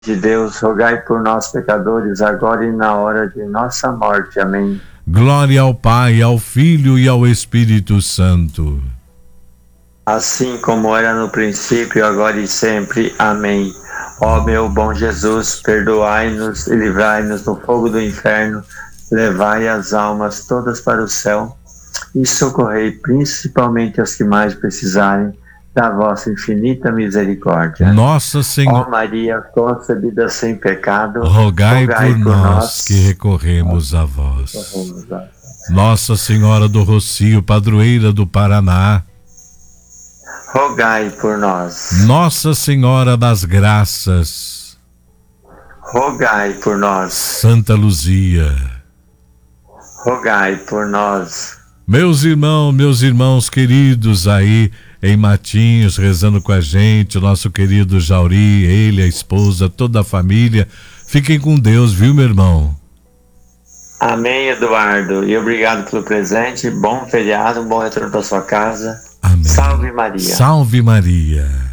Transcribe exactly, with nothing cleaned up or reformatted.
de Deus, rogai por nós, pecadores, agora e na hora de nossa morte. Amém. Glória ao Pai, ao Filho e ao Espírito Santo. Assim como era no princípio, agora e sempre. Amém. Ó meu bom Jesus, perdoai-nos e livrai-nos do fogo do inferno, levai as almas todas para o céu e socorrei principalmente as que mais precisarem da vossa infinita misericórdia. Nossa Senhora, ó Maria concebida sem pecado, rogai, rogai por, por nós, nós que recorremos a vós. Recorremos a... Nossa Senhora do Rocio, padroeira do Paraná, rogai por nós. Nossa Senhora das Graças, rogai por nós. Santa Luzia, rogai por nós. Meus irmãos, meus irmãos queridos aí em Matinhos, rezando com a gente, o nosso querido Jauri, ele, a esposa, toda a família. Fiquem com Deus, viu, meu irmão? Amém, Eduardo. E obrigado pelo presente. Bom feriado, um bom retorno para sua casa. Amém. Salve Maria. Salve Maria.